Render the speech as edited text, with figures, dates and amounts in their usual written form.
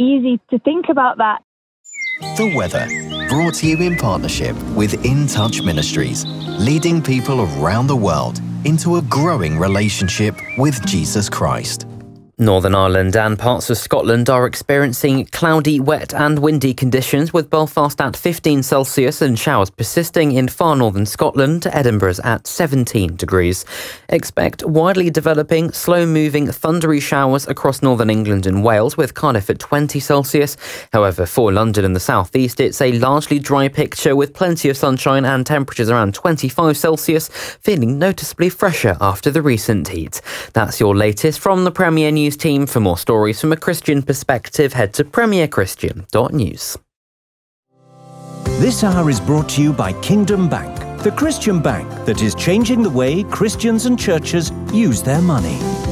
easy to think about that. The weather, brought to you in partnership with In Touch Ministries, leading people around the world into a growing relationship with Jesus Christ. Northern Ireland and parts of Scotland are experiencing cloudy, wet and windy conditions, with Belfast at 15 Celsius and showers persisting in far northern Scotland. Edinburgh's at 17 degrees. Expect widely developing, slow-moving, thundery showers across northern England and Wales, with Cardiff at 20 Celsius. However, for London and the south east, it's a largely dry picture with plenty of sunshine and temperatures around 25 Celsius, feeling noticeably fresher after the recent heat. That's your latest from the Premier News team. For more stories from a Christian perspective, head to premierchristian.news. This hour is brought to you by Kingdom Bank, the Christian bank that is changing the way Christians and churches use their money.